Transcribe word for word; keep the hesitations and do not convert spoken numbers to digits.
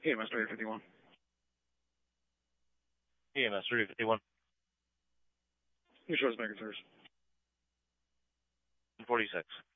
E M S thirty fifty-one. E M S thirty fifty-one. New Schwarzenegger, sirs. forty-six.